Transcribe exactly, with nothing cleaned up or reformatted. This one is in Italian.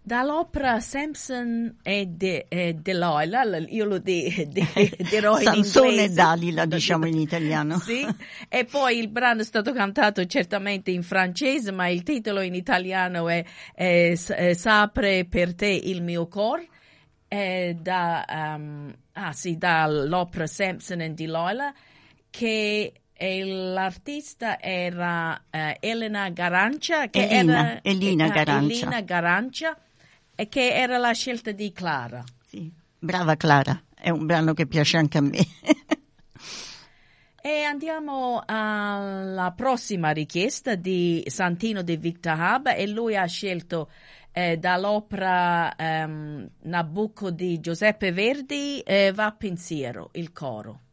Dall'opera Samson e De, eh, Delilah, io lo de, de, dirò in Sansone inglese. e Dalila, diciamo in italiano. Sì, e poi il brano è stato cantato certamente in francese, ma il titolo in italiano è, è, è S'apre per te il mio cor, è da, um, ah, sì, dall'opera Samson e Delilah, che e l'artista era uh, Elena Garancia, che Elina, era Elina eh, Garancia. Elina Garancia, e che era la scelta di Clara. Sì, brava Clara, è un brano che piace anche a me. E andiamo alla prossima richiesta di Santino di Victor Hub, e lui ha scelto eh, dall'opera ehm, Nabucco di Giuseppe Verdi, eh, Va pensiero, il coro.